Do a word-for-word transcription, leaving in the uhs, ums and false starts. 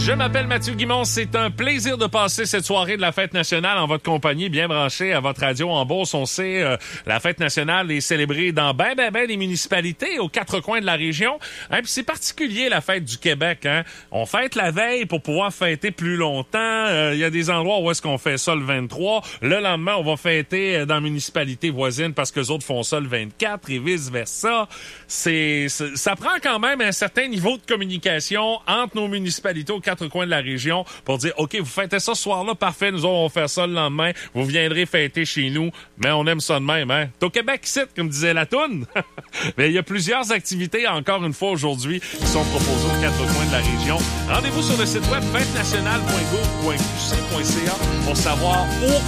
Je m'appelle Mathieu Guimond. C'est un plaisir de passer cette soirée de la Fête nationale en votre compagnie, bien branché à votre radio en Beauce. On sait, euh, la Fête nationale est célébrée dans ben, ben, ben des municipalités aux quatre coins de la région. Hein, puis c'est particulier, la Fête du Québec. Hein. On fête la veille pour pouvoir fêter plus longtemps. Il euh, y a des endroits où est-ce qu'on fait ça le vingt-trois. Le lendemain, on va fêter dans municipalités voisines parce que les autres font ça le vingt-quatre et vice-versa. C'est, c'est, ça prend quand même un certain niveau de communication entre nos municipalités aux quatre coins de la région pour dire, OK, vous fêtez ça ce soir-là, parfait, nous autres, on va faire ça le lendemain, vous viendrez fêter chez nous, mais on aime ça de même, hein? T'es au Québec, ici, comme disait la toune. Mais il y a plusieurs activités, encore une fois, aujourd'hui, qui sont proposées aux quatre coins de la région. Rendez-vous sur le site web fête nationale point gouv point q c point c a pour savoir où